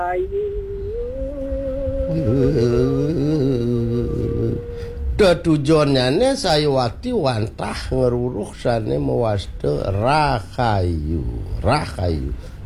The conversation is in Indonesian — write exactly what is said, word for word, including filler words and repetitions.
Tujuannya saya waktu wantah ngeruruh sana mewasde rakayu rakayu